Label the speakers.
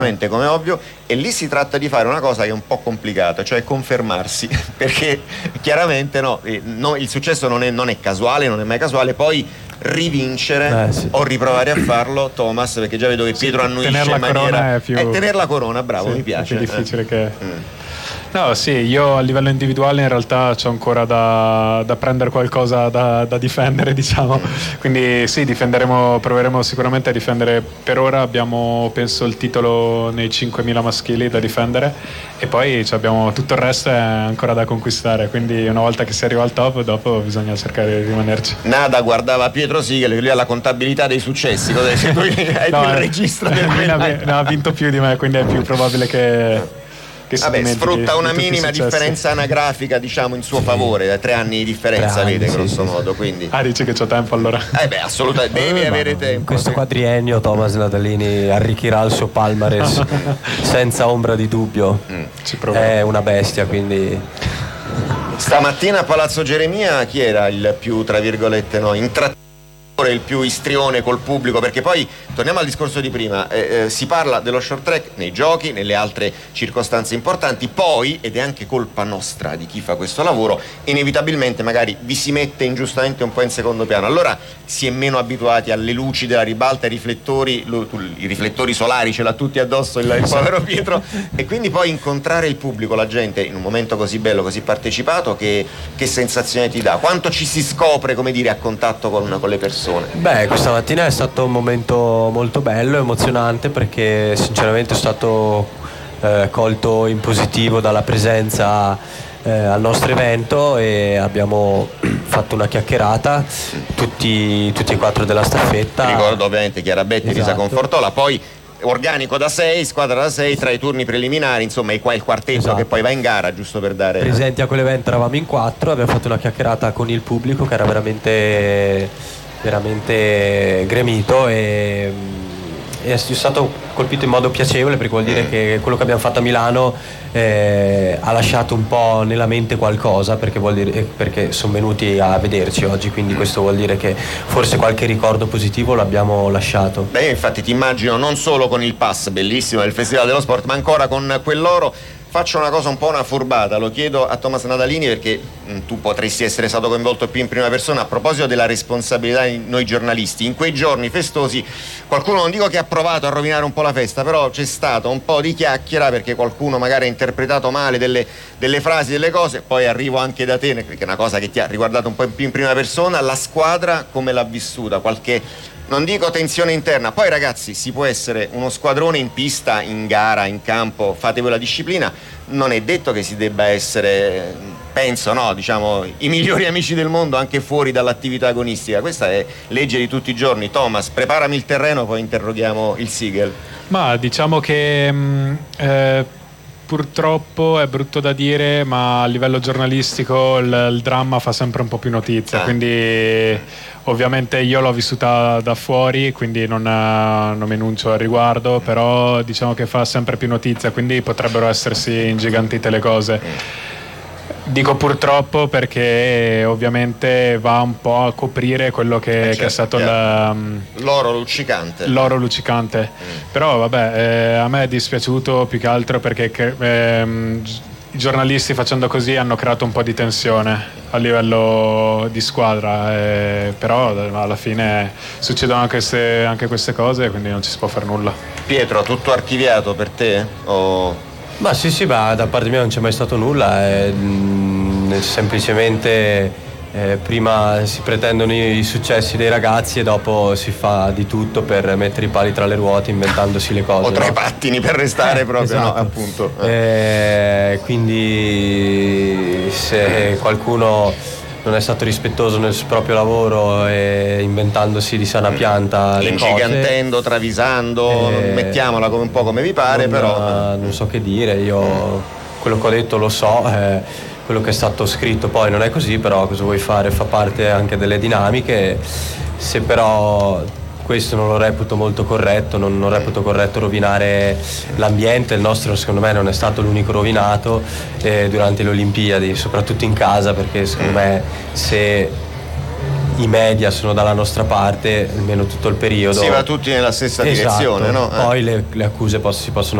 Speaker 1: come ovvio, e lì si tratta di fare una cosa che è un po' complicata, cioè confermarsi, perché chiaramente il successo non è casuale, non è mai casuale. Poi rivincere o riprovare a farlo, Thomas, perché già vedo che Pietro annuisce in maniera tenere la corona, bravo, mi piace.
Speaker 2: È più difficile che no, sì, io a livello individuale in realtà c'ho ancora da prendere qualcosa da difendere, diciamo. Quindi sì, proveremo sicuramente a difendere. Per ora abbiamo, penso, il titolo nei 5.000 maschili da difendere, e poi abbiamo tutto il resto è ancora da conquistare, quindi una volta che si arriva al top, dopo bisogna cercare di rimanerci.
Speaker 1: Nada guardava Pietro Sigel, lui ha la contabilità dei successi, hai il registro
Speaker 2: ha vinto più di me, quindi è più probabile che
Speaker 1: sfrutta una minima differenza anagrafica, diciamo, in suo favore, da 3 anni di differenza, vede, grosso modo, quindi.
Speaker 2: Dici che c'ho tempo allora?
Speaker 1: Assolutamente, devi avere tempo.
Speaker 3: In questo quadriennio Thomas Nadalini arricchirà il suo palmarès senza ombra di dubbio. È una bestia, quindi.
Speaker 1: Stamattina a Palazzo Geremia chi era il più, tra virgolette, intrattore, il più istrione col pubblico? Perché poi torniamo al discorso di prima, si parla dello short track nei giochi, nelle altre circostanze importanti, poi, ed è anche colpa nostra di chi fa questo lavoro, inevitabilmente magari vi si mette ingiustamente un po' in secondo piano. Allora si è meno abituati alle luci della ribalta, ai riflettori, i riflettori solari ce l'ha tutti addosso il povero Pietro, e quindi poi incontrare il pubblico, la gente, in un momento così bello, così partecipato, che sensazione ti dà? Quanto ci si scopre, come dire, a contatto con le persone?
Speaker 3: Beh, questa mattina è stato un momento molto bello, emozionante, perché sinceramente è stato colto in positivo dalla presenza al nostro evento, e abbiamo fatto una chiacchierata tutti e 4 della staffetta.
Speaker 1: Ricordo ovviamente Chiara Betti, Lisa Confortola, poi organico da 6, squadra da 6, tra i turni preliminari, insomma, qua il quartetto che poi va in gara, giusto per dare.
Speaker 3: Presenti a quell'evento eravamo in 4, abbiamo fatto una chiacchierata con il pubblico che era veramente gremito, e è stato colpito in modo piacevole, perché vuol dire che quello che abbiamo fatto a Milano ha lasciato un po' nella mente qualcosa, perché sono venuti a vederci oggi, quindi questo vuol dire che forse qualche ricordo positivo l'abbiamo lasciato.
Speaker 1: Beh, infatti ti immagino non solo con il pass bellissimo del Festival dello Sport, ma ancora con quell'oro. Faccio una cosa, un po' una furbata, lo chiedo a Thomas Nadalini, perché tu potresti essere stato coinvolto più in prima persona. A proposito della responsabilità di noi giornalisti, in quei giorni festosi qualcuno, non dico che ha provato a rovinare un po' la festa, però c'è stato un po' di chiacchiera, perché qualcuno magari ha interpretato male delle frasi, delle cose. Poi arrivo anche da te, perché è una cosa che ti ha riguardato un po' più in prima persona. La squadra come l'ha vissuta? Qualche, non dico tensione interna? Poi ragazzi, si può essere uno squadrone in pista, in gara, in campo, fate voi la disciplina, non è detto che si debba essere, penso, diciamo, i migliori amici del mondo anche fuori dall'attività agonistica. Questa è legge di tutti i giorni. Thomas, preparami il terreno, poi interroghiamo il Sigel.
Speaker 2: Ma diciamo che purtroppo è brutto da dire, ma a livello giornalistico il dramma fa sempre un po' più notizia, quindi ovviamente io l'ho vissuta da fuori, quindi non mi enuncio al riguardo, però diciamo che fa sempre più notizia, quindi potrebbero essersi ingigantite le cose. Dico purtroppo perché ovviamente va un po' a coprire quello che è stato
Speaker 1: l'oro luccicante.
Speaker 2: Però vabbè, a me è dispiaciuto più che altro perché i giornalisti, facendo così, hanno creato un po' di tensione a livello di squadra, però alla fine succedono anche queste cose, quindi non ci si può fare nulla.
Speaker 1: Pietro, tutto archiviato per te?
Speaker 3: Ma sì, ma da parte mia non c'è mai stato nulla, semplicemente prima si pretendono i successi dei ragazzi e dopo si fa di tutto per mettere i pali tra le ruote, inventandosi le cose.
Speaker 1: O tra i pattini per restare proprio,
Speaker 3: esatto.
Speaker 1: Appunto.
Speaker 3: Quindi se qualcuno non è stato rispettoso nel proprio lavoro e inventandosi di sana pianta le cose,
Speaker 1: ingigantendo, travisando, mettiamola un po' come vi pare, però
Speaker 3: non so che dire. Io quello che ho detto lo so, quello che è stato scritto poi non è così, però cosa vuoi fare, fa parte anche delle dinamiche. Se però questo non lo reputo molto corretto, non reputo corretto rovinare l'ambiente. Il nostro secondo me non è stato l'unico rovinato durante le Olimpiadi, soprattutto in casa, perché secondo me se i media sono dalla nostra parte almeno tutto il periodo.
Speaker 1: Si va tutti nella stessa
Speaker 3: esatto.
Speaker 1: direzione, no?
Speaker 3: Poi le accuse si possono